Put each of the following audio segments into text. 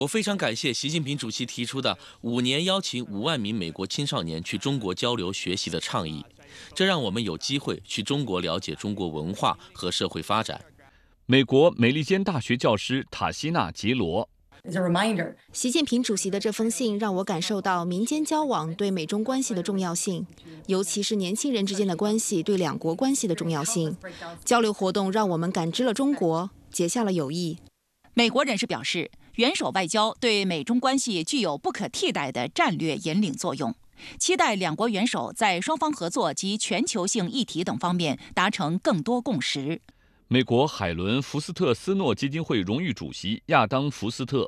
我非常感谢习近平主席提出的5年邀请5万名美国青少年去中国交流学习的倡议，这让我们有机会去中国了解中国文化和社会发展。 美国美利坚大学教师塔西娜·杰罗。 习近平主席的这封信让我感受到民间交往对美中关系的重要性，尤其是年轻人之间的关系对两国关系的重要性。交流活动让我们感知了中国，结下了友谊。 美国人士表示，元首外交对美中关系具有不可替代的战略引领作用，期待两国元首在双方合作及全球性议题等方面达成更多共识。 美国海伦·福斯特斯诺基金会荣誉主席亚当·福斯特。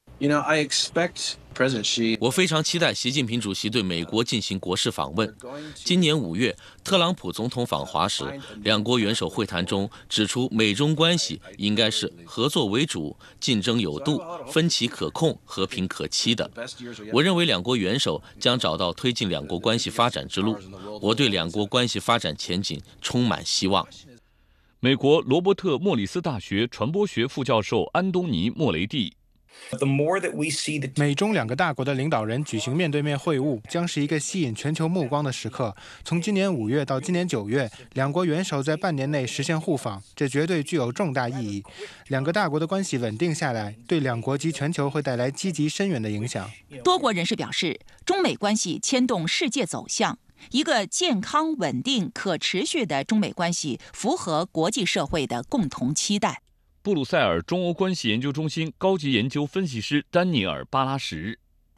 我非常期待习近平主席对美国进行国事访问。今年5月，特朗普总统访华时，两国元首会谈中指出，美中关系应该是合作为主、竞争有度、分歧可控、和平可期的。我认为两国元首将找到推进两国关系发展之路。我对两国关系发展前景充满希望。 美国罗伯特莫里斯大学传播学副教授安东尼·莫雷蒂。 美中两个大国的领导人举行面对面会晤，将是一个吸引全球目光的时刻。从今年5月到今年9月，两国元首在半年内实现互访，这绝对具有重大意义。两个大国的关系稳定下来，对两国及全球会带来积极深远的影响。 多国人士表示，中美关系牵动世界走向。一个健康、稳定、可持续的中美关系符合国际社会的共同期待。 布鲁塞尔中欧关系研究中心高级研究分析师丹尼尔·巴拉什。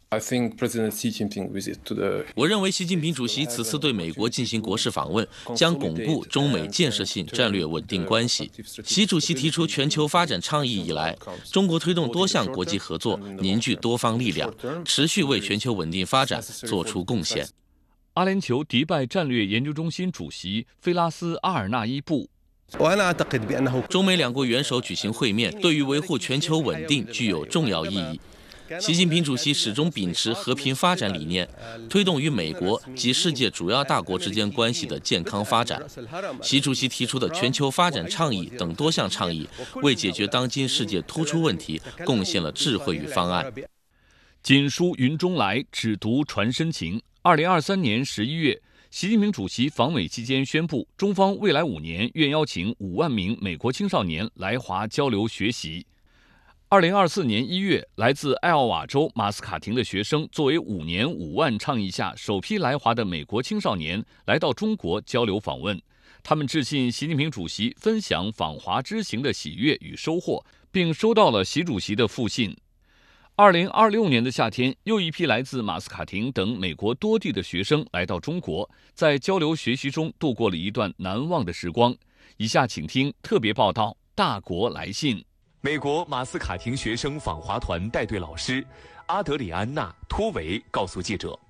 我认为习近平主席此次对美国进行国事访问，将巩固中美建设性战略稳定关系。习主席提出全球发展倡议以来，中国推动多项国际合作，凝聚多方力量，持续为全球稳定发展做出贡献。 阿联酋迪拜战略研究中心主席菲拉斯·阿尔纳伊布。 中美两国元首举行会面，对于维护全球稳定具有重要意义。习近平主席始终秉持和平发展理念，推动与美国及世界主要大国之间关系的健康发展。习主席提出的全球发展倡议等多项倡议，为解决当今世界突出问题贡献了智慧与方案。 锦书云中来，只读传深情。2023年11月，习近平主席访美期间宣布，中方未来5年愿邀请5万名美国青少年来华交流学习。2024年1月，来自艾奥瓦州马斯卡廷的学生作为5年5万倡议下首批来华的美国青少年，来到中国交流访问。他们致信习近平主席，分享访华之行的喜悦与收获，并收到了习主席的复信。2026年的夏天，又一批来自马斯卡廷等美国多地的学生来到中国，在交流学习中度过了一段难忘的时光。以下请听特别报道：大国来信。 美国马斯卡廷学生访华团带队老师阿德里安娜·托维告诉记者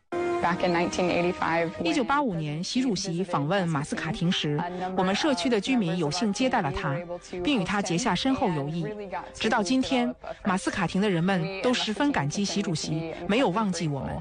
，1985年，习主席访问马斯卡廷时，我们社区的居民有幸接待了他，并与他结下深厚友谊。直到今天，马斯卡廷的人们都十分感激习主席没有忘记我们。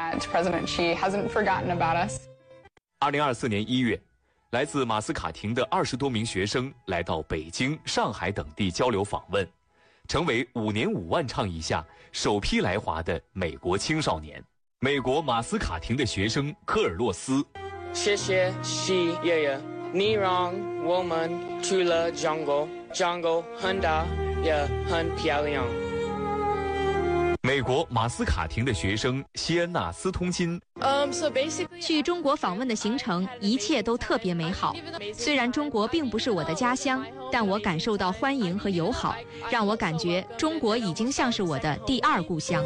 2024年1月，来自马斯卡廷的20多名学生来到北京、上海等地交流访问，成为5年5万倡议下首批来华的美国青少年。美国马斯卡廷的学生科尔洛斯， 谢谢习爷爷，你让我们去了 jungle 很大也很漂亮。 美国马斯卡廷的学生希恩纳斯通金， 去中国访问的行程一切都特别美好。虽然中国并不是我的家乡，但我感受到欢迎和友好，让我感觉中国已经像是我的第2故乡。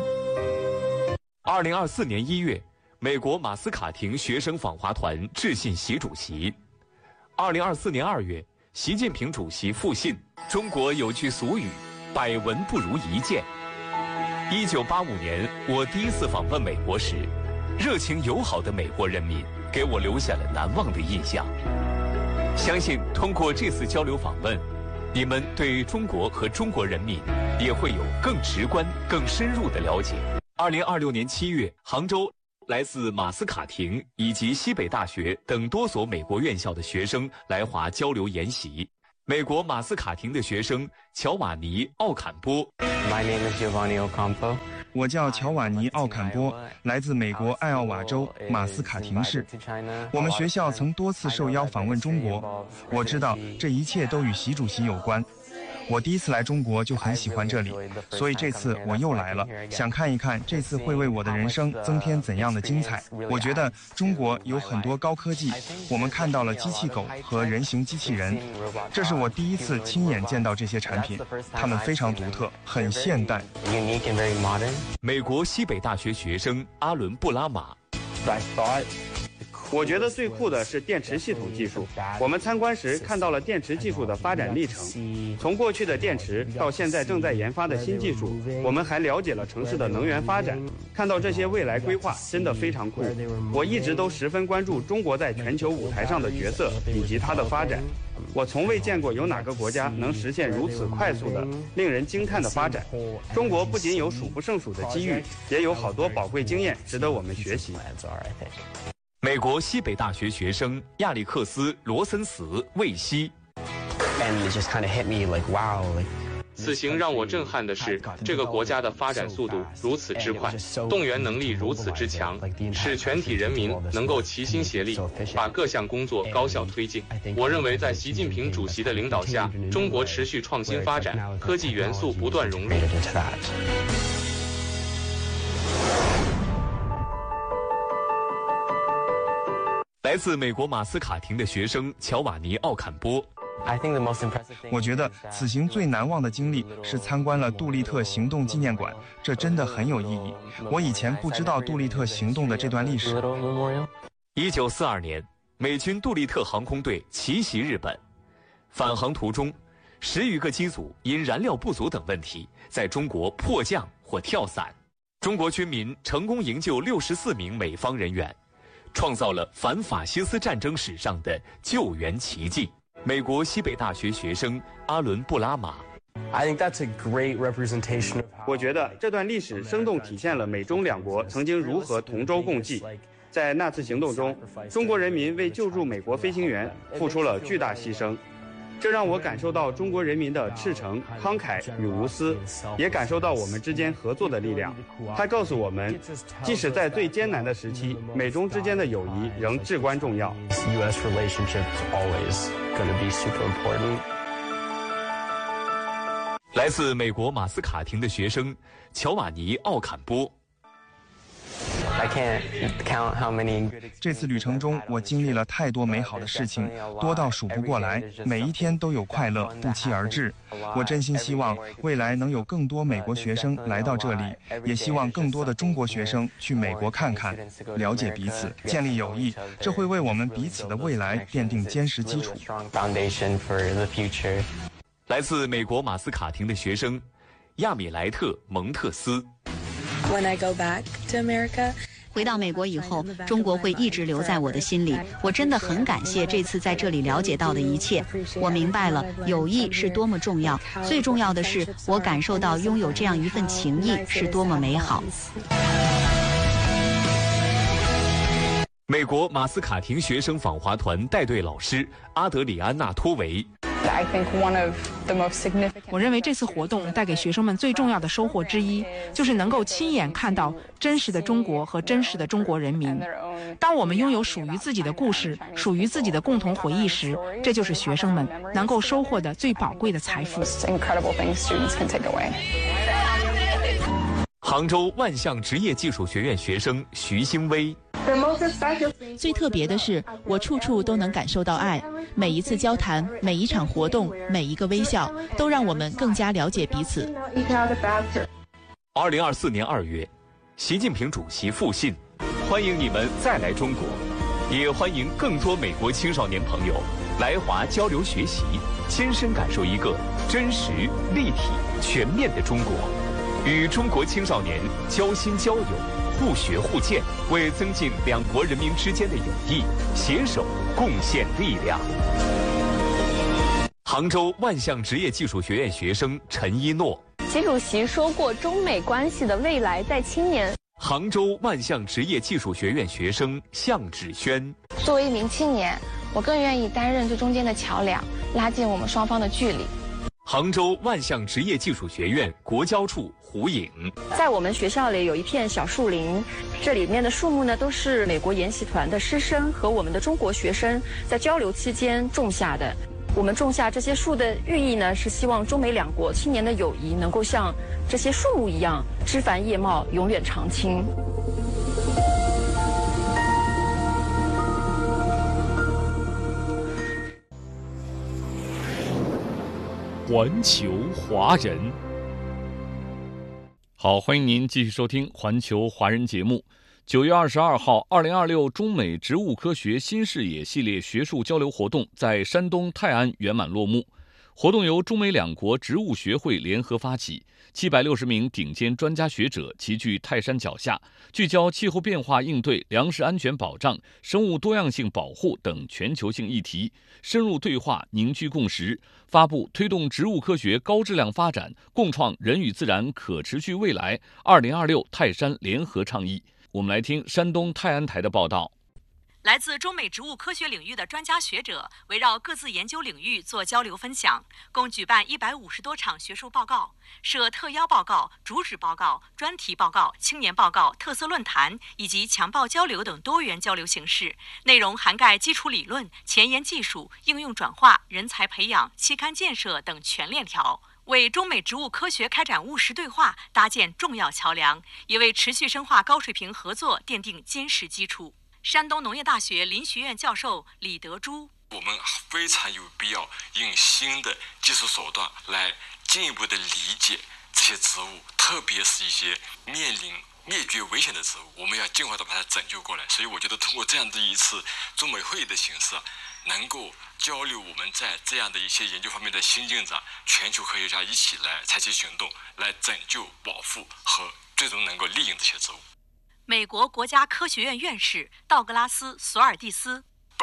2024年1月，美国马斯卡廷学生访华团致信习主席。2024年2月，习近平主席复信。中国有句俗语，百闻不如一见。1985年，我第一次访问美国时，热情友好的美国人民给我留下了难忘的印象。相信通过这次交流访问，你们对中国和中国人民也会有更直观、更深入的了解。2026年7月，杭州，来自马斯卡廷以及西北大学等多所美国院校的学生来华交流研习。 美国马斯卡廷的学生乔瓦尼·奥坎波。 My name is Giovanni Ocampo. 我叫乔瓦尼·奥坎波，来自美国艾奥瓦州马斯卡廷市。我们学校曾多次受邀访问中国，我知道这一切都与习主席有关。我第一次来中国就很喜欢这里，所以这次我又来了，想看一看这次会为我的人生增添怎样的精彩。我觉得中国有很多高科技，我们看到了机器狗和人形机器人，这是我第一次亲眼见到这些产品，它们非常独特，很现代。 美国西北大学学生阿伦·布拉马。 我觉得最酷的是电池系统技术。我们参观时看到了电池技术的发展历程，从过去的电池到现在正在研发的新技术。我们还了解了城市的能源发展，看到这些未来规划真的非常酷。我一直都十分关注中国在全球舞台上的角色以及它的发展。我从未见过有哪个国家能实现如此快速的、令人惊叹的发展。中国不仅有数不胜数的机遇，也有好多宝贵经验值得我们学习。 美国西北大学学生亚历克斯·罗森斯·魏西。 此行让我震撼的是，这个国家的发展速度如此之快，动员能力如此之强，使全体人民能够齐心协力，把各项工作高效推进。我认为，在习近平主席的领导下，中国持续创新发展，科技元素不断融入。 来自美国马斯卡廷的学生乔瓦尼·奥坎波。 我觉得此行最难忘的经历是参观了杜立特行动纪念馆，这真的很有意义。我以前不知道杜立特行动的这段历史。 1942年，美军杜立特航空队奇袭日本，返航途中，10余个机组因燃料不足等问题，在中国迫降或跳伞。中国军民成功营救64名美方人员，创造了反法西斯战争史上的救援奇迹。美国西北大学学生阿伦·布拉马。 我觉得这段历史生动体现了美中两国曾经如何同舟共济。在那次行动中，中国人民为救助美国飞行员付出了巨大牺牲，这让我感受到中国人民的赤诚、慷慨与无私，也感受到我们之间合作的力量。它告诉我们，即使在最艰难的时期，美中之间的友谊仍至关重要。 来自美国马斯卡廷的学生乔瓦尼·奥坎波。 这次旅程中，我经历了太多美好的事情，多到数不过来，每一天都有快乐不期而至。我真心希望未来能有更多美国学生来到这里，也希望更多的中国学生去美国看看，了解彼此，建立友谊，这会为我们彼此的未来奠定坚实基础。 来自美国马斯卡廷的学生亚米莱特·蒙特斯。 回到美国以后，中国会一直留在我的心里。我真的很感谢这次在这里了解到的一切。我明白了友谊是多么重要，最重要的是，我感受到拥有这样一份情谊是多么美好。 美国马斯卡廷学生访华团带队老师阿德里安娜·托维。 我认为这次活动带给学生们最重要的收获之一，就是能够亲眼看到真实的中国和真实的中国人民。当我们拥有属于自己的故事，属于自己的共同回忆时，这就是学生们能够收获的最宝贵的财富。 杭州万象职业技术学院学生徐兴威。 最特别的是，我处处都能感受到爱。每一次交谈，每一场活动，每一个微笑，都让我们更加了解彼此。 2024年2月，习近平主席复信，欢迎你们再来中国，也欢迎更多美国青少年朋友来华交流学习，亲身感受一个真实、立体、全面的中国，与中国青少年交心交友，互学互鉴，为增进两国人民之间的友谊，携手贡献力量。杭州万象职业技术学院学生陈一诺。 习主席说过，中美关系的未来在青年。 杭州万象职业技术学院学生向芷轩。 作为一名青年，我更愿意担任这中间的桥梁， 拉近我们双方的距离。 杭州万象职业技术学院国交处胡颖， 在我们学校里有一片小树林，这里面的树木呢都是美国研习团的师生和我们的中国学生在交流期间种下的。我们种下这些树的寓意呢，是希望中美两国青年的友谊能够像这些树木一样枝繁叶茂，永远长青。 环球华人，好，欢迎您继续收听环球华人节目。9月22号，2026中美植物科学新视野系列学术交流活动在山东泰安圆满落幕。活动由中美两国植物学会联合发起，760名顶尖专家学者齐聚泰山脚下，聚焦气候变化应对、粮食安全保障、生物多样性保护等全球性议题，深入对话，凝聚共识，发布推动植物科学高质量发展，共创人与自然可持续未来2026泰山联合倡议。我们来听山东泰安台的报道。 来自中美植物科学领域的专家学者围绕各自研究领域做交流分享，共举办150多场学术报告，设特邀报告、主旨报告、专题报告、青年报告、特色论坛以及强报交流等多元交流形式，内容涵盖基础理论、前沿技术、应用转化、人才培养、期刊建设等全链条，为中美植物科学开展务实对话搭建重要桥梁，也为持续深化高水平合作奠定坚实基础。山东农业大学林学院教授李德珠， 我们非常有必要用新的技术手段来进一步的理解这些植物，特别是一些面临灭绝危险的植物，我们要尽快的把它拯救过来。所以我觉得通过这样的一次中美会议的形式，能够交流我们在这样的一些研究方面的新进展，全球科学家一起来采取行动，来拯救、保护和最终能够利用这些植物。 美国国家科学院院士道格拉斯·索尔蒂斯，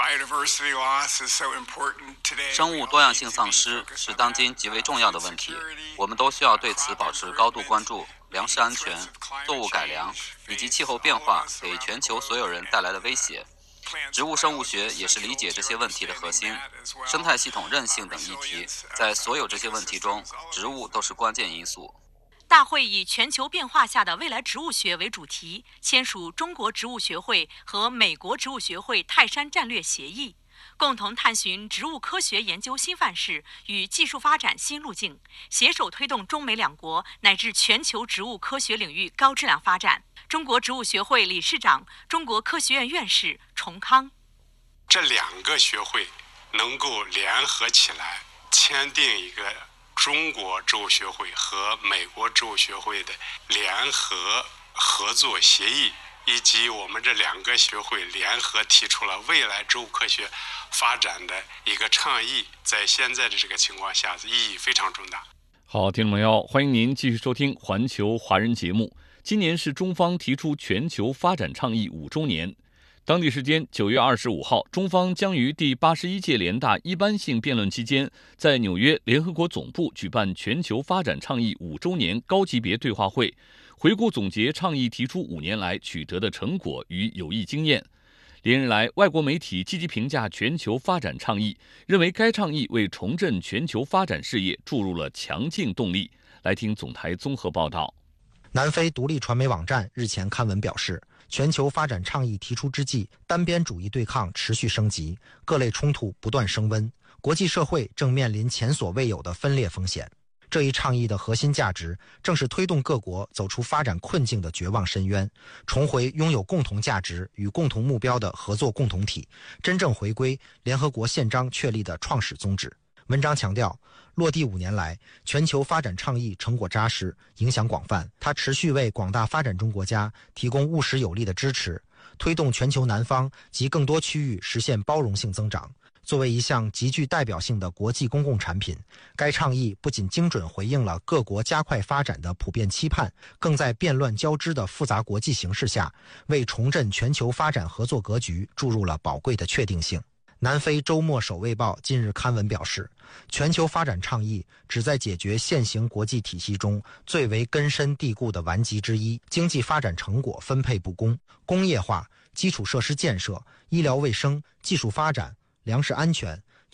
生物多样性丧失是当今极为重要的问题，我们都需要对此保持高度关注。粮食安全、作物改良以及气候变化给全球所有人带来的威胁，植物生物学也是理解这些问题的核心。生态系统韧性等议题，在所有这些问题中，植物都是关键因素。 大会以全球变化下的未来植物学为主题，签署中国植物学会和美国植物学会泰山战略协议，共同探寻植物科学研究新范式与技术发展新路径，携手推动中美两国乃至全球植物科学领域高质量发展。中国植物学会理事长、中国科学院院士崇康， 这两个学会能够联合起来签订一个中国植物学会和美国植物学会的联合合作协议，以及我们这两个学会联合提出了未来植物科学发展的一个倡议，在现在的这个情况下意义非常重大。 好，听众朋友，欢迎您继续收听环球华人节目。今年是中方提出全球发展倡议5周年。当地时间9月25号，中方将于第81届联大一般性辩论期间，在纽约联合国总部举办全球发展倡议5周年高级别对话会，回顾总结倡议提出5年来取得的成果与有益经验。连日来，外国媒体积极评价全球发展倡议，认为该倡议为重振全球发展事业注入了强劲动力。来听总台综合报道。 南非独立传媒网站日前刊文表示，全球发展倡议提出之际，单边主义对抗持续升级，各类冲突不断升温，国际社会正面临前所未有的分裂风险。这一倡议的核心价值，正是推动各国走出发展困境的绝望深渊，重回拥有共同价值与共同目标的合作共同体，真正回归联合国宪章确立的创始宗旨。文章强调，落地5年来，全球发展倡议成果扎实，影响广泛。它持续为广大发展中国家提供务实有力的支持，推动全球南方及更多区域实现包容性增长。作为一项极具代表性的国际公共产品，该倡议不仅精准回应了各国加快发展的普遍期盼，更在变乱交织的复杂国际形势下，为重振全球发展合作格局注入了宝贵的确定性。南非周末首卫报近日刊文表示，全球发展倡议旨在解决现行国际体系中最为根深蒂固的顽疾之一：经济发展成果分配不公、工业化、基础设施建设、医疗卫生、技术发展、粮食安全、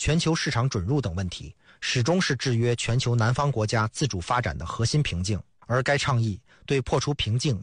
全球市场准入等问题，始终是制约全球南方国家自主发展的核心瓶颈。而该倡议对破除瓶颈